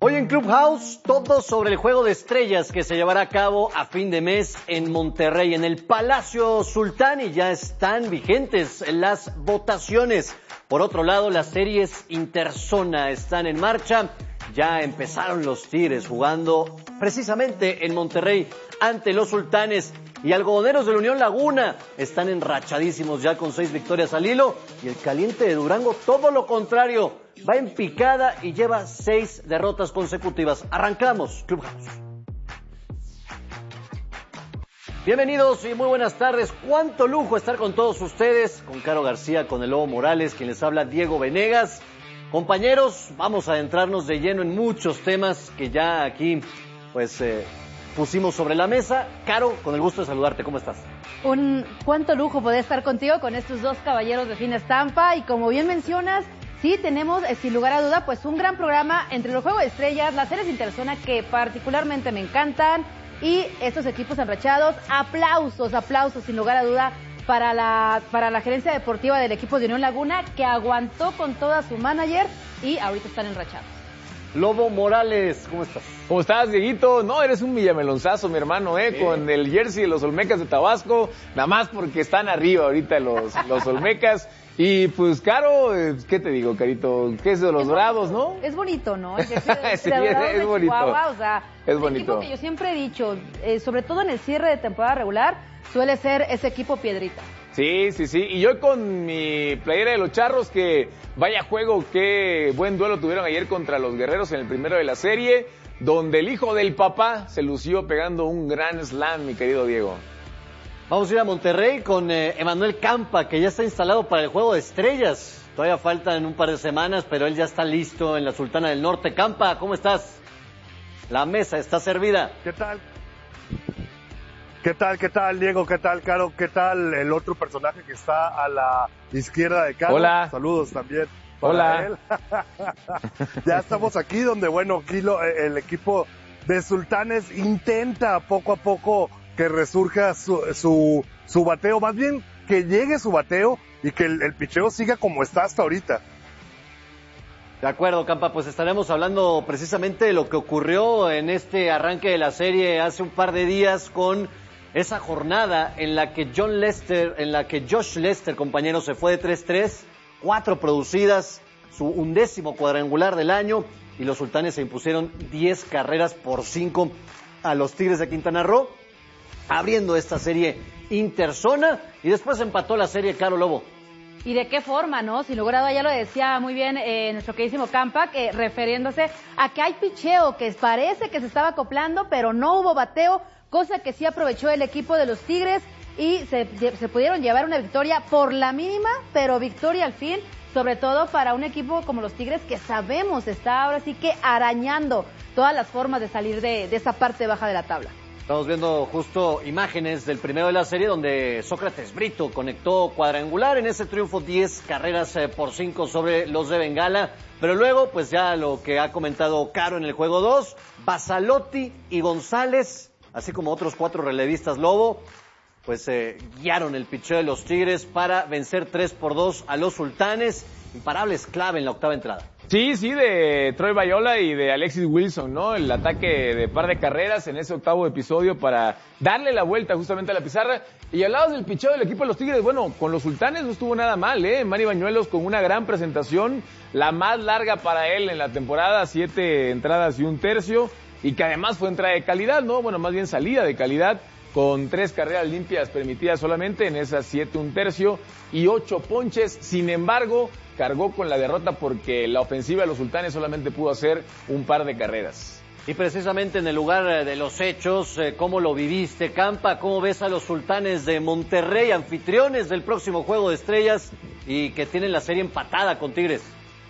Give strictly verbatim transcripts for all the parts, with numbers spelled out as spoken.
Hoy en Clubhouse, todo sobre el Juego de Estrellas que se llevará a cabo a fin de mes en Monterrey, en el Palacio Sultán, y ya están vigentes las votaciones. Por otro lado, las series interzona están en marcha. Ya empezaron los Tigres jugando precisamente en Monterrey ante los Sultanes. Y algodoneros de la Unión Laguna están enrachadísimos ya con seis victorias al hilo. Y el Caliente de Durango, todo lo contrario, va en picada y lleva seis derrotas consecutivas. Arrancamos, Clubhouse. Bienvenidos y muy buenas tardes. Cuánto lujo estar con todos ustedes, con Caro García, con el Lobo Morales, quien les habla Diego Venegas. Compañeros, vamos a adentrarnos de lleno en muchos temas que ya aquí, pues... Eh, pusimos sobre la mesa. Caro, con el gusto de saludarte, ¿cómo estás? Un cuánto lujo poder estar contigo con estos dos caballeros de fina estampa, y como bien mencionas, sí tenemos, sin lugar a duda, pues un gran programa entre los Juegos de Estrellas, las series interzona que particularmente me encantan, y estos equipos enrachados. Aplausos, aplausos, sin lugar a duda, para la, para la gerencia deportiva del equipo de Unión Laguna, que aguantó con toda su manager, y ahorita están enrachados. Lobo Morales, ¿cómo estás? ¿Cómo estás, Dieguito? No, eres un villamelonzazo, mi hermano, ¿eh? Sí. Con el jersey de los Olmecas de Tabasco, nada más porque están arriba ahorita los, los Olmecas. Y pues, Caro, ¿qué te digo, Carito? ¿Qué es de los es dorados, bonito, no? Es bonito, ¿no? El jersey de, sí, de es, es bonito. Chihuahua, o sea, es un bonito. equipo que yo siempre he dicho, eh, sobre todo en el cierre de temporada regular, suele ser ese equipo piedrita. Sí, sí, sí, y yo con mi playera de los Charros, que vaya juego, qué buen duelo tuvieron ayer contra los Guerreros en el primero de la serie, donde el hijo del papá se lució pegando un gran slam, mi querido Diego. Vamos a ir a Monterrey con eh, Emanuel Campa, que ya está instalado para el Juego de Estrellas. Todavía faltan un par de semanas, pero él ya está listo en la Sultana del Norte. Campa, ¿cómo estás? La mesa está servida. ¿Qué tal? ¿Qué tal, qué tal, Diego? ¿Qué tal, Caro? ¿Qué tal el otro personaje que está a la izquierda de Caro? Hola. Saludos también. Hola. Él. Ya estamos aquí donde, bueno, aquí lo, el equipo de Sultanes intenta poco a poco que resurja su, su, su bateo, más bien que llegue su bateo y que el, el picheo siga como está hasta ahorita. De acuerdo, Campa, pues estaremos hablando precisamente de lo que ocurrió en este arranque de la serie hace un par de días con esa jornada en la que John Lester, en la que Josh Lester, compañero, se fue de tres tres, cuatro producidas, su undécimo cuadrangular del año, y los Sultanes se impusieron diez carreras por cinco a los Tigres de Quintana Roo, abriendo esta serie interzona, y después empató la serie Caro Lobo. ¿Y de qué forma, no? Sin lugar a duda, ya lo decía muy bien eh, nuestro queridísimo Campa, que refiriéndose a que hay picheo, que parece que se estaba acoplando, pero no hubo bateo, cosa que sí aprovechó el equipo de los Tigres, y se, se pudieron llevar una victoria por la mínima, pero victoria al fin, sobre todo para un equipo como los Tigres, que sabemos está ahora sí que arañando todas las formas de salir de, de esa parte baja de la tabla. Estamos viendo justo imágenes del primero de la serie donde Sócrates Brito conectó cuadrangular en ese triunfo, diez carreras eh, por cinco sobre los de Bengala. Pero luego, pues ya lo que ha comentado Caro en el juego dos, Basalotti y González, así como otros cuatro relevistas Lobo, pues eh, guiaron el picheo de los Tigres para vencer tres por dos a los Sultanes. Imparables clave en la octava entrada. Sí, sí, de Troy Bayola y de Alexis Wilson, ¿no? El ataque de par de carreras en ese octavo episodio para darle la vuelta justamente a la pizarra. Y al lado del picheo del equipo de los Tigres, bueno, con los Sultanes no estuvo nada mal, ¿eh? Manny Bañuelos con una gran presentación, la más larga para él en la temporada, siete entradas y un tercio, y que además fue entrada de calidad, ¿no? Bueno, más bien salida de calidad, con tres carreras limpias permitidas solamente en esas siete, un tercio y ocho ponches. Sin embargo, cargó con la derrota porque la ofensiva de los Sultanes solamente pudo hacer un par de carreras. Y precisamente en el lugar de los hechos, ¿cómo lo viviste, Campa? ¿Cómo ves a los Sultanes de Monterrey, anfitriones del próximo Juego de Estrellas y que tienen la serie empatada con Tigres?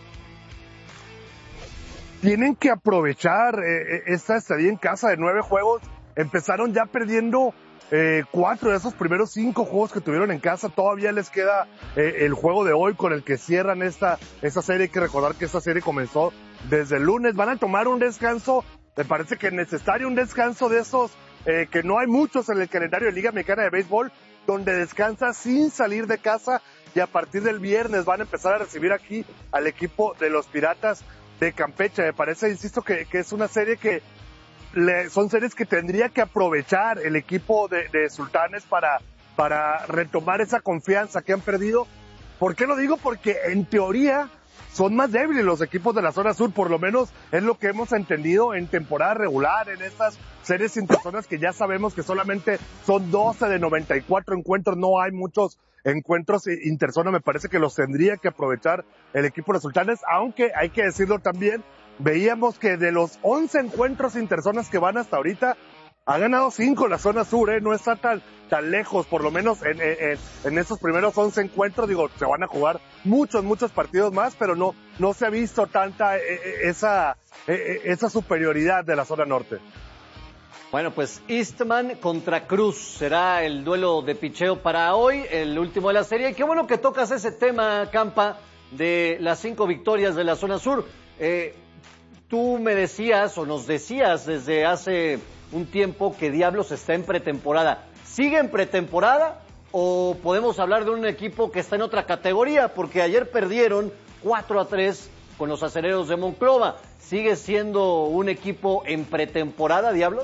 Tienen que aprovechar eh, esta estadía en casa de nueve juegos. Empezaron ya perdiendo eh, cuatro de esos primeros cinco juegos que tuvieron en casa. Todavía les queda eh, el juego de hoy con el que cierran esta, esta serie. Hay que recordar que esta serie comenzó desde el lunes. Van a tomar un descanso, me parece que es necesario un descanso de esos eh, que no hay muchos en el calendario de Liga Mexicana de Béisbol, donde descansa sin salir de casa, y a partir del viernes van a empezar a recibir aquí al equipo de los Piratas de Campeche. Me parece, insisto, que, que es una serie que le, son series que tendría que aprovechar el equipo de, de Sultanes para, para retomar esa confianza que han perdido. ¿Por qué lo digo? Porque en teoría son más débiles los equipos de la zona sur, por lo menos es lo que hemos entendido en temporada regular, en estas series interzonas que ya sabemos que solamente son doce de noventa y cuatro encuentros, no hay muchos encuentros interzona, me parece que los tendría que aprovechar el equipo de Sultanes, aunque hay que decirlo también, veíamos que de los once encuentros interzonas que van hasta ahorita, ha ganado cinco la zona sur, ¿eh? No está tan, tan lejos, por lo menos en, en, en esos primeros once encuentros, digo, se van a jugar muchos, muchos partidos más, pero no, no se ha visto tanta eh, esa, eh, esa superioridad de la zona norte. Bueno, pues Eastman contra Cruz será el duelo de picheo para hoy, el último de la serie. Y qué bueno que tocas ese tema, Campa, de las cinco victorias de la zona sur. Eh, tú me decías, o nos decías desde hace un tiempo que Diablos está en pretemporada. ¿Sigue en pretemporada o podemos hablar de un equipo que está en otra categoría? Porque ayer perdieron cuatro a tres con los Acereros de Monclova. ¿Sigue siendo un equipo en pretemporada, Diablos?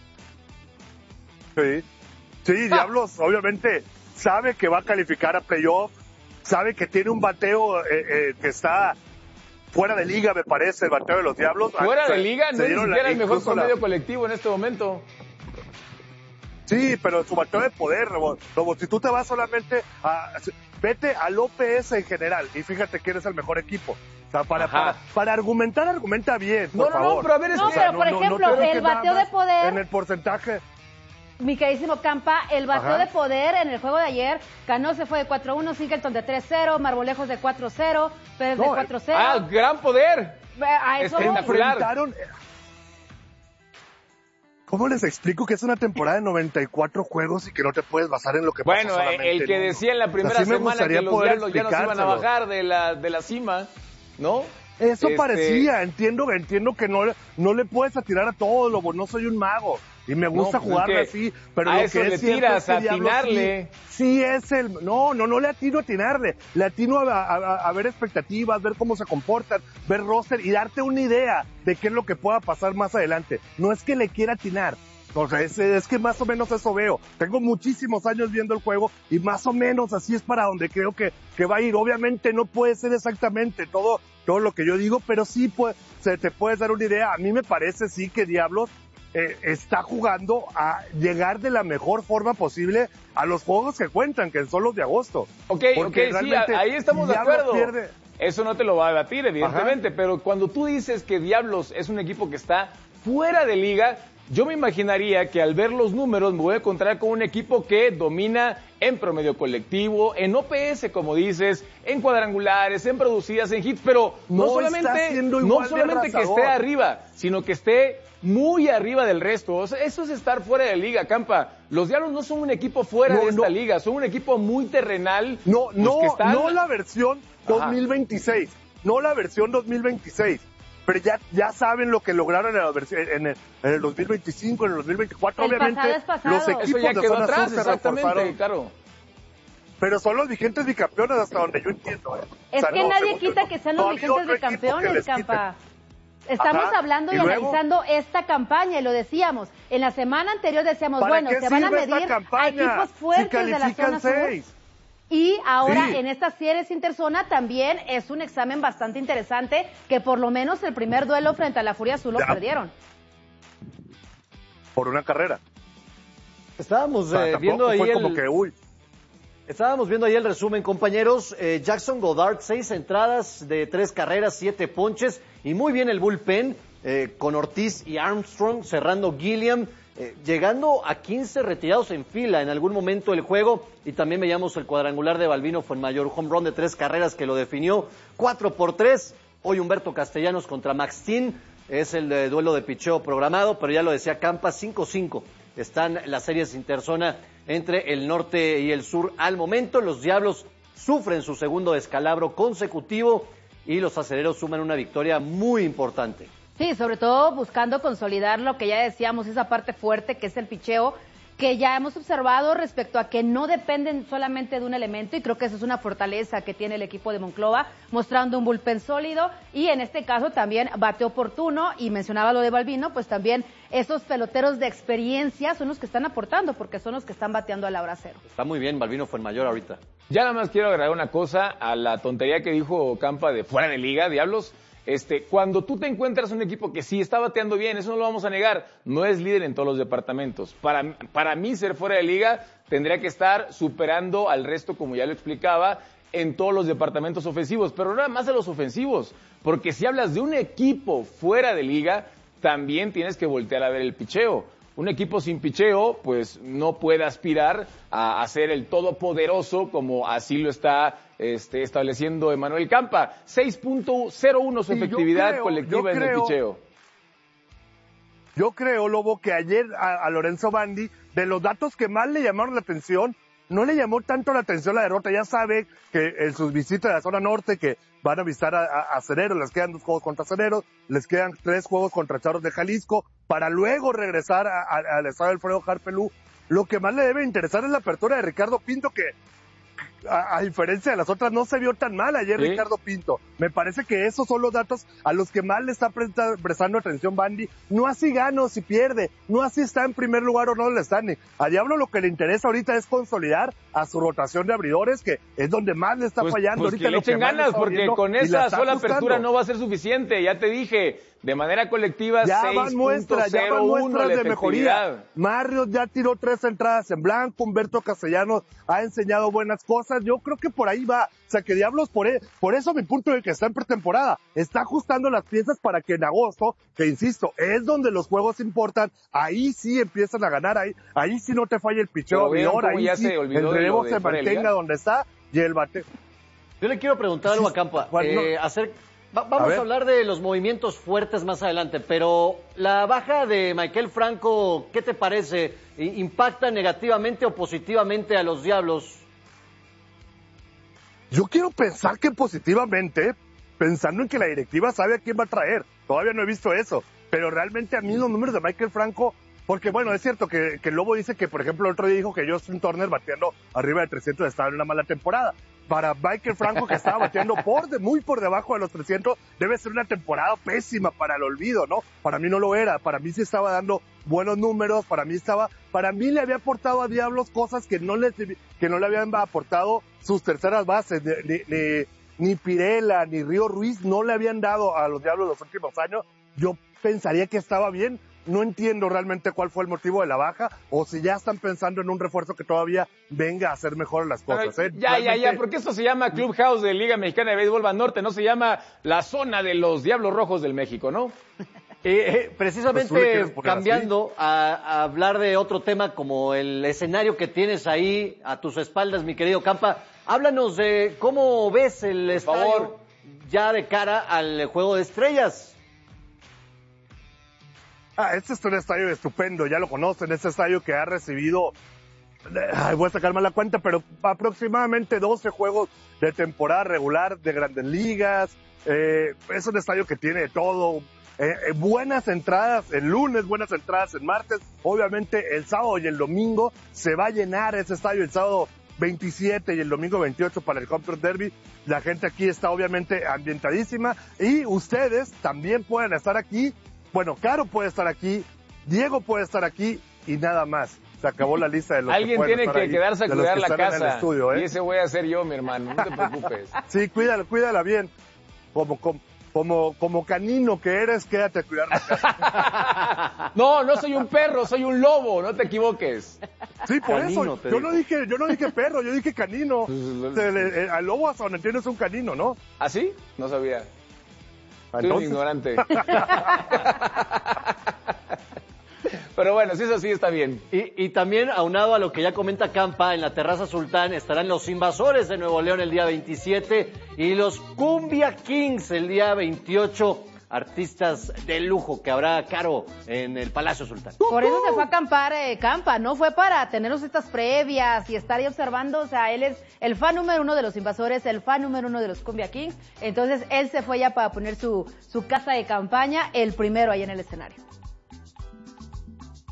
Sí, sí, ah. Diablos obviamente sabe que va a calificar a playoff, sabe que tiene un bateo eh, eh, que está fuera de liga, me parece, el bateo de los Diablos. Fuera de liga, no es ni siquiera el mejor promedio la... colectivo en este momento. Sí, pero su bateo de poder, Robo, Robo, si tú te vas solamente a... Vete al O P S en general y fíjate quién es el mejor equipo. O sea, para, para, para argumentar, argumenta bien, por no, no, favor. No, pero a ver, no, o sea, pero por no, ejemplo, no, no el bateo de poder... En el porcentaje... Mi queridísimo Campa, el bateo Ajá. de poder en el juego de ayer, Cano se fue de cuatro uno, Singleton de tres cero, Marmolejos de cuatro cero, Pérez no, de cuatro cero. ¡Ah, gran poder! A eso espectacular. ¿Cómo les explico que es una temporada de noventa y cuatro juegos y que no te puedes basar en lo que bueno, pasa solamente el que decía en la primera o sea, sí semana que los Diablos ya no se iban a bajar de la, de la cima, ¿no? Eso este... parecía, entiendo, entiendo que no, no le puedes atirar a todo, Lobo, no soy un mago. Y me gusta no, pues jugarle es que así, pero a lo eso que le es cierto tiras, es que a Diablos atinarle. Sí, sí es el... No, no, no le atino a atinarle. Le atino a, a, a ver expectativas, ver cómo se comportan, ver roster y darte una idea de qué es lo que pueda pasar más adelante. No es que le quiera atinar. O sea, es, es que más o menos eso veo. Tengo muchísimos años viendo el juego y más o menos así es para donde creo que, que va a ir. Obviamente no puede ser exactamente todo, todo lo que yo digo, pero sí puede, se te puedes dar una idea. A mí me parece sí que Diablos eh, está jugando a llegar de la mejor forma posible a los juegos que cuentan, que son los de agosto. Ok, ok, sí, ahí estamos de acuerdo. Pierde... Eso no te lo va a debatir, evidentemente, Ajá. pero cuando tú dices que Diablos es un equipo que está fuera de liga, yo me imaginaría que al ver los números me voy a encontrar con un equipo que domina en promedio colectivo, en O P S, como dices, en cuadrangulares, en producidas, en hits, pero no, no solamente, no solamente que esté arriba, sino que esté muy arriba del resto. O sea, eso es estar fuera de liga, Campa. Los Diablos no son un equipo fuera no, de esta no. liga, son un equipo muy terrenal. No, no, que están... no la versión dos mil veintiséis, Ajá. no la versión dos mil veintiséis. Pero ya, ya saben lo que lograron en, la, en, el, en el dos mil veinticinco, en el dos mil veinticuatro, el obviamente. Pasado es pasado. Los equipos Eso ya de quedó zona atrás, sur se exactamente, claro. Pero son los vigentes bicampeones hasta donde yo entiendo. ¿eh? Es o sea, que no, nadie quita yo, que sean los vigentes bicampeones, Campa. Estamos Ajá, hablando y, y analizando esta campaña, y lo decíamos. En la semana anterior decíamos, bueno, se van a medir a equipos fuertes si de la zona seis. Sur. Y ahora sí. en estas series interzona también es un examen bastante interesante, que por lo menos el primer duelo frente a la Furia Azul lo ya. perdieron. Por una carrera. Estábamos o sea, eh, viendo ahí fue el... como que, uy. Estábamos viendo ahí el resumen, compañeros. Eh, Jackson Goddard, seis entradas de tres carreras, siete ponches, y muy bien el bullpen, eh, con Ortiz y Armstrong cerrando Gilliam. Eh, llegando a quince retirados en fila en algún momento del juego, y también veíamos el cuadrangular de Balbino Fuenmayor, home run de tres carreras que lo definió, cuatro por tres, hoy Humberto Castellanos contra Max Steen, es el de duelo de picheo programado, pero ya lo decía Campa, cinco cinco, están las series interzona entre el norte y el sur al momento. Los Diablos sufren su segundo descalabro consecutivo y los Acereros suman una victoria muy importante. Sí, sobre todo buscando consolidar lo que ya decíamos, esa parte fuerte que es el picheo. que ya hemos observado respecto a que no dependen solamente de un elemento, y creo que esa es una fortaleza que tiene el equipo de Monclova, mostrando un bullpen sólido y en este caso también bate oportuno, y mencionaba lo de Balbino, pues también esos peloteros de experiencia son los que están aportando, porque son los que están bateando a la hora cero. Está muy bien, Balbino fue el mayor ahorita. Ya nada más quiero agregar una cosa a la tontería que dijo Campa de fuera de liga, diablos. Este, cuando tú te encuentras un equipo que sí está bateando bien, eso no lo vamos a negar, no es líder en todos los departamentos. Para, para mí ser fuera de liga tendría que estar superando al resto, como ya lo explicaba, en todos los departamentos ofensivos, pero nada más de los ofensivos, porque si hablas de un equipo fuera de liga, también tienes que voltear a ver el picheo. Un equipo sin picheo, pues no puede aspirar a, a ser el todopoderoso como así lo está este, estableciendo Emanuel Campa. seis punto cero uno su Sí, efectividad creo, colectiva en el creo, picheo. Yo creo, Lobo, que ayer a, a Lorenzo Bandi, de los datos que más le llamaron la atención, no le llamó tanto la atención la derrota. Ya sabe que en sus visitas a la zona norte, que van a visitar a, a, a Cereros, les quedan dos juegos contra Cereros, les quedan tres juegos contra Charros de Jalisco, para luego regresar a, a, al estadio Alfredo Harpelú. Lo que más le debe interesar es la apertura de Ricardo Pinto, que a, a diferencia de las otras no se vio tan mal ayer, ¿Sí? Ricardo Pinto. Me parece que esos son los datos a los que más le está presta, prestando atención Bandi. No así gana o si pierde, no así está en primer lugar o no le están. A Diablo lo que le interesa ahorita es consolidar a su rotación de abridores, que es donde más le está Pues, fallando. pues ahorita que le lo que echen más le ganas, está porque viendo con y la esa está sola ajustando. apertura no va a ser suficiente. Ya te dije, de manera colectiva, Ya seis van punto muestras, ya cero van uno muestras la de mejoría. efectividad. Marrios ya tiró tres entradas en blanco, Humberto Castellanos ha enseñado buenas cosas. Yo creo que por ahí va. O sea, que Diablos, por, e- por eso mi punto de que está en pretemporada, está ajustando las piezas para que en agosto, que insisto, es donde los juegos importan, ahí sí empiezan a ganar, ahí, ahí sí no te falla el picheo Pero vean abridor, cómo ahí ya sí se olvidó el de lo relevo de se fuera de mantenga liga. donde está y el bate. Yo le quiero preguntar algo a Campa. Bueno, Eh, hacer, va- vamos a a, ver. hablar de los movimientos fuertes más adelante, pero la baja de Maikel Franco, ¿qué te parece? I- ¿Impacta negativamente o positivamente a los Diablos? Yo quiero pensar que positivamente, pensando en que la directiva sabe a quién va a traer. Todavía no he visto eso, pero realmente a mí los números de Maikel Franco, porque bueno, es cierto que, que el Lobo dice que, por ejemplo, el otro día dijo que Justin Turner bateando arriba de trescientos estaba en una mala temporada. Para Maikel Franco, que estaba bateando por de, muy por debajo de los trescientos, debe ser una temporada pésima para el olvido, ¿no? Para mí no lo era, para mí sí estaba dando buenos números, para mí estaba, para mí le había aportado a Diablos cosas que no le, que no le habían aportado sus terceras bases, ni, ni, ni, ni Pirela, ni Río Ruiz, no le habían dado a los Diablos los últimos años. Yo pensaría que estaba bien. No entiendo realmente cuál fue el motivo de la baja, o si ya están pensando en un refuerzo que todavía venga a hacer mejor las cosas. Pero, ¿eh? ya, ya, Realmente- ya, porque esto se llama Clubhouse de Liga Mexicana de Béisbol Banorte, no se llama la zona de los Diablos Rojos del México, ¿no? Eh, eh, Pues tú le precisamente quieres poner cambiando a, a hablar de otro tema como el escenario que tienes ahí a tus espaldas, mi querido Campa, háblanos de cómo ves el estadio favor. ya de cara al Juego de Estrellas. Ah, este es un estadio estupendo, ya lo conocen, este estadio que ha recibido, ay, voy a sacar mal la cuenta, pero aproximadamente doce juegos de temporada regular de Grandes Ligas. Eh, es un estadio que tiene de todo, eh, eh, buenas entradas el lunes, buenas entradas el martes, obviamente el sábado y el domingo se va a llenar ese estadio, el sábado veintisiete y el domingo veintiocho para el Home Run Derby. La gente aquí está obviamente ambientadísima y ustedes también pueden estar aquí. Bueno, Caro puede estar aquí, Diego puede estar aquí y nada más. Se acabó la lista de los Alguien que pueden tiene estar que ahí, quedarse a de los cuidar que la están en el casa. estudio, ¿eh? Y ese voy a ser yo, mi hermano, no te preocupes. Sí, cuídala, cuídala bien. Como, como, como, como canino que eres, quédate a cuidar la casa. No, no soy un perro, soy un lobo, no te equivoques. Sí, por Canino, eso. te Yo digo. no dije, yo no dije perro, yo dije canino. Pues, Se le- eh, al lobo hasta donde entiendes es un canino, ¿no? ¿Así? No sabía. Soy un Entonces, ignorante. Pero bueno, si es así, está bien. Y, y también, aunado a lo que ya comenta Campa, en la terraza Sultán estarán los Invasores de Nuevo León el día veintisiete y los Cumbia Kings el día veintiocho, artistas de lujo que habrá Caro en el Palacio Sultán. Por eso se fue a acampar eh, Campa, no fue para tenernos estas previas y estar ahí observando. O sea, él es el fan número uno de los Invasores, el fan número uno de los Cumbia Kings. Entonces él se fue ya para poner su, su casa de campaña, el primero ahí en el escenario.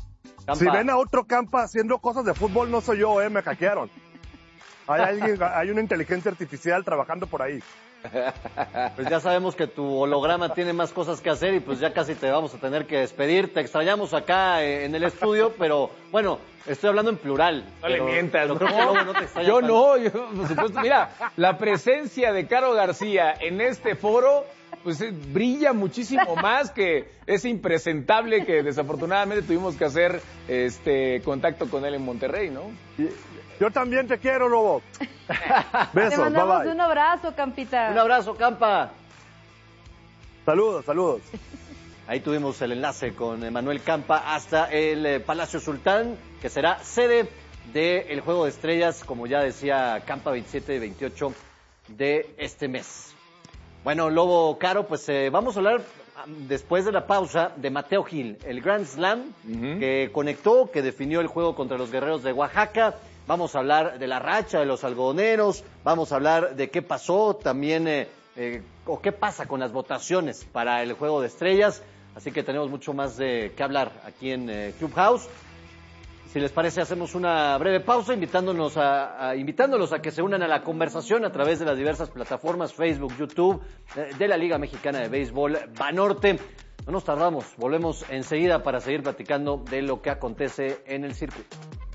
Campa. Si ven a otro Campa haciendo cosas de fútbol, no soy yo, eh, me hackearon. Hay alguien, hay una inteligencia artificial trabajando por ahí. Pues ya sabemos que tu holograma tiene más cosas que hacer y pues ya casi te vamos a tener que despedir. Te extrañamos acá eh, en el estudio, pero bueno, estoy hablando en plural. No le mientas, no. no, no te extraña yo tanto. no, yo por supuesto. Mira, la presencia de Caro García en este foro, pues eh, brilla muchísimo más que ese impresentable que desafortunadamente tuvimos que hacer este contacto con él en Monterrey, ¿no? Yo también te quiero, Lobo. Besos, Te bye mandamos bye. un abrazo, Campita. Un abrazo, Campa. Saludos, saludos. Ahí tuvimos el enlace con Manuel Campa hasta el eh, Palacio Sultán, que será sede del Juego de Estrellas, como ya decía Campa, veintisiete y veintiocho de este mes. Bueno, Lobo, Caro, pues eh, vamos a hablar después de la pausa de Mateo Gil, el Grand Slam, uh-huh. que conectó, que definió el juego contra los Guerreros de Oaxaca. Vamos a hablar de la racha de los algodoneros, vamos a hablar de qué pasó también, eh, eh, o qué pasa con las votaciones para el Juego de Estrellas. Así que tenemos mucho más de qué hablar aquí en eh, Clubhouse. Si les parece, hacemos una breve pausa, invitándonos a, a, invitándolos a que se unan a la conversación a través de las diversas plataformas, Facebook, YouTube, eh, de la Liga Mexicana de Béisbol, Banorte. No nos tardamos, volvemos enseguida para seguir platicando de lo que acontece en el circuito.